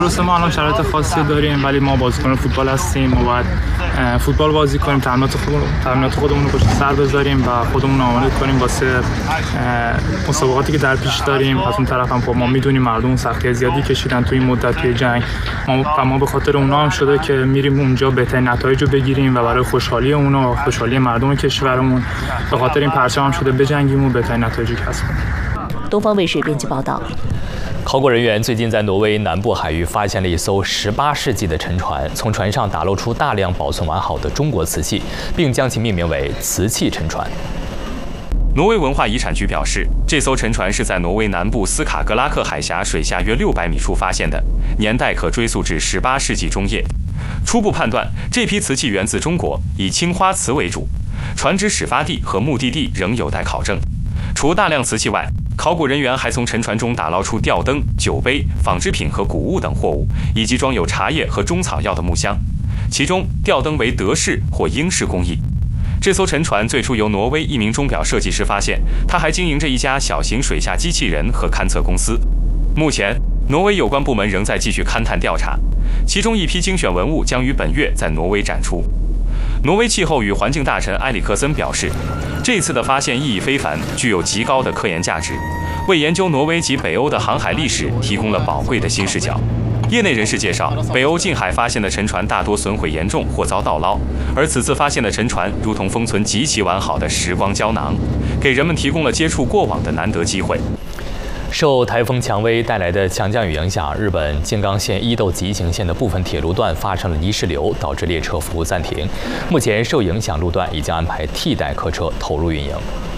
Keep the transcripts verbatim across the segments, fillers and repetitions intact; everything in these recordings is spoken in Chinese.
درسته ما الان شرایط خاصی داریم ولی ما بازیکن فوتبال هستیم ما باید فوتبال بازی کنیم تمرینات خودمون تمرینات خودمون رو پشت سر بذاریم و خودمون رو آماده کنیم واسه مسابقاتی که در پیش داریم. از اون طرف هم خب ما میدونیم مردم سختی زیادی کشیدن توی این مدت توی جنگ ما ما به خاطر اونها هم شده که میریم اونجا بهترین نتایج رو بگیریم و برای خوشحالی اونا خوشحالی مردم کشورمون به خاطر این پرچم هم شده بجنگیم و بهترین نتایج کسب کنیم. 东方卫视编辑报道。 考古人员最近在挪威南部海域发现了一艘十八世纪的沉船，从船上打捞出大量保存完好的中国瓷器，并将其命名为“瓷器沉船”。 挪威文化遗产局表示，这艘沉船是在挪威南部斯卡格拉克海峡水下约六百米处发现的，年代可追溯至十八世纪中叶。初步判断，这批瓷器源自中国，以青花瓷为主。船只始发地和目的地仍有待考证。除大量瓷器外，考古人员还从沉船中打捞出吊灯、酒杯、纺织品和谷物等货物，以及装有茶叶和中草药的木箱。其中，吊灯为德式或英式工艺。这艘沉船最初由挪威一名钟表设计师发现，他还经营着一家小型水下机器人和勘测公司。目前，挪威有关部门仍在继续勘探调查，其中一批精选文物将于本月在挪威展出。挪威气候与环境大臣埃里克森表示，这次的发现意义非凡，具有极高的科研价值，为研究挪威及北欧的航海历史提供了宝贵的新视角。业内人士介绍，北欧近海发现的沉船大多损毁严重或遭盗捞，而此次发现的沉船如同封存极其完好的时光胶囊，给人们提供了接触过往的难得机会。 受台风蔷薇带来的强降雨影响，日本静冈县伊豆急行线的部分铁路段发生了泥石流，导致列车服务暂停。目前受影响路段已经安排替代客车投入运营。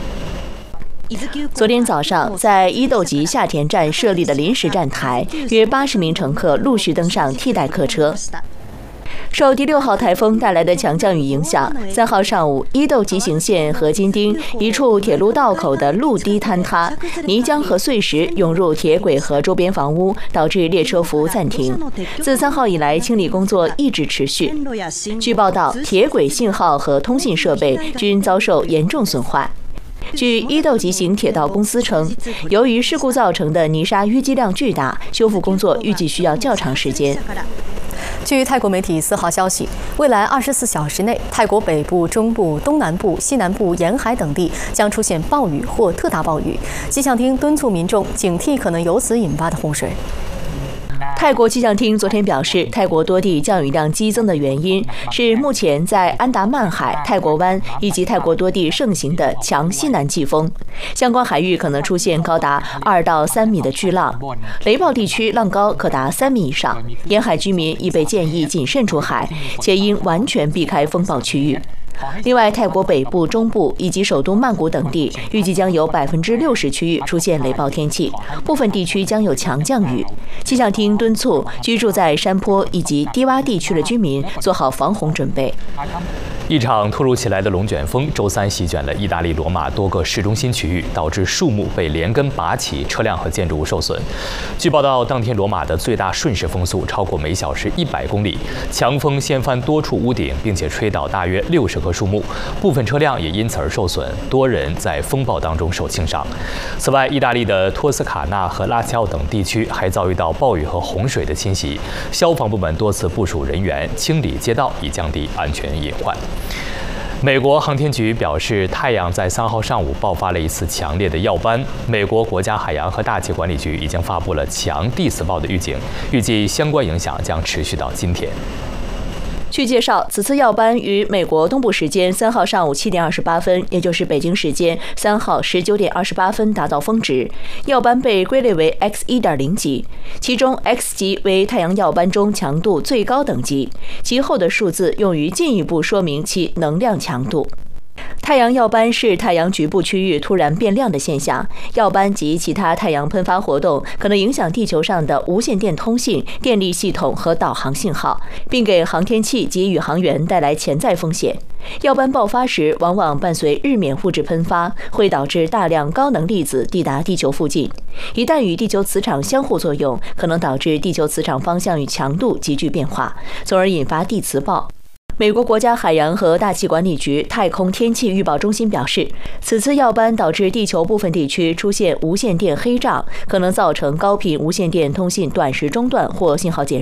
昨天早上，在伊豆急下田站设立的临时站台，约八十名乘客陆续登上替代客车。受第六号台风带来的强降雨影响，三号上午，伊豆急行线河津町一处铁路道口的路堤坍塌，泥浆和碎石涌入铁轨和周边房屋，导致列车服务暂停。自三号以来，清理工作一直持续。据报道，铁轨信号和通信设备均遭受严重损坏。据伊豆急行铁道公司称，由于事故造成的泥沙淤积量巨大，修复工作预计需要较长时间。 据泰国媒体四号消息，未来二十四小时内，泰国北部、中部、东南部、西南部沿海等地将出现暴雨或特大暴雨。气象厅敦促民众警惕可能由此引发的洪水。 泰国气象厅昨天表示，泰国多地降雨量激增的原因是目前在安达曼海、泰国湾以及泰国多地盛行的强西南季风，相关海域可能出现高达二到三米的巨浪，雷暴地区浪高可达三米以上，沿海居民已被建议谨慎出海，且应完全避开风暴区域。另外，泰国北部、中部以及首都曼谷等地预计将有百分之六十区域出现雷暴天气，部分地区将有强降雨。气象厅敦促居住在山坡以及低洼地区的居民做好防洪准备。 一场突如其来的龙卷风周三席卷了意大利罗马多个市中心区域，导致树木被连根拔起，车辆和建筑物受损。据报道，当天罗马的最大瞬时风速超过每小时一百公里，强风掀翻多处屋顶，并且吹倒大约六十棵树木，部分车辆也因此而受损，多人在风暴当中受轻伤。此外，意大利的托斯卡纳和拉齐奥等地区还遭遇到暴雨和洪水的侵袭，消防部门多次部署人员清理街道，以降低安全隐患。美国航天局表示，太阳在三号上午爆发了一次强烈的耀斑。美国国家海洋和大气管理局已经发布了强地磁暴的预警，预计相关影响将持续到今天。 据介绍，此次耀斑于美国东部时间三号上午七点二十八分，也就是北京时间三号十九点二十八分达到峰值。耀斑被归类为 X 一点零 级，其中 X 级为太阳耀斑中强度最高等级，其后的数字用于进一步说明其能量强度。太阳耀斑是太阳局部区域突然变亮的现象，耀斑及其他太阳喷发活动可能影响地球上的无线电通信、电力系统和导航信号，并给航天器及宇航员带来潜在风险。耀斑爆发时往往伴随日冕物质喷发，会导致大量高能粒子抵达地球附近，一旦与地球磁场相互作用，可能导致地球磁场方向与强度急剧变化，从而引发地磁暴。 美国国家海洋和大气管理局太空天气预报中心表示，此次耀斑导致地球部分地区出现无线电黑障，可能造成高频无线电通信短时中断或信号减